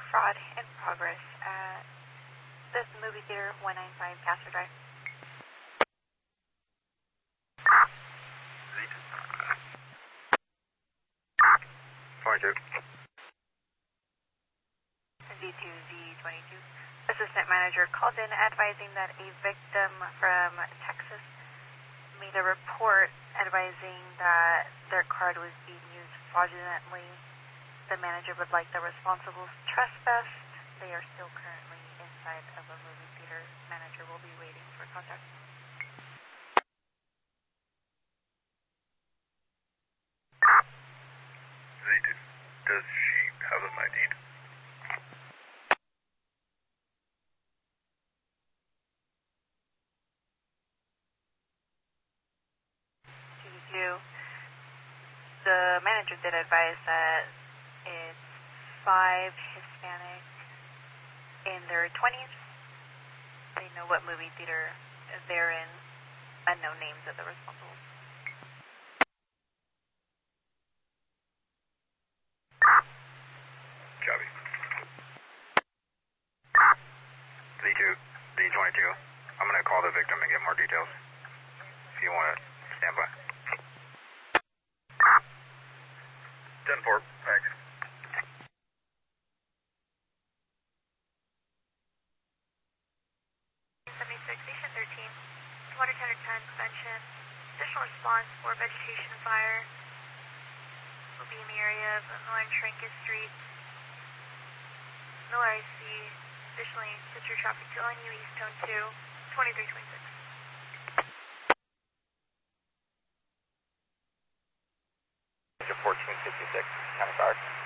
fraud in progress at this movie theater, 195 Castro Drive. Z2Z22. Assistant manager called in advising that a victim from Texas made a report advising that their card was being used fraudulently. The manager would like the responsibles trespassed. They are still currently inside of a movie theater. Manager will be waiting for contact. Z2, does she have an ID? The manager did advise that it's 5 Hispanic in their 20s. They know what movie theater they're in. Unknown names of the responsibles. Copy. Z2, D22. I'm going to call the victim and get more details. If you want to stand by. 10-4, thanks. 76, Station 13, Water Tender 10, prevention. Additional response for vegetation fire will be in the area of Miller and Trinket Street. Miller IC. Additionally, switch your traffic to LNU East Tone 2, 2326. 1456, County Fire.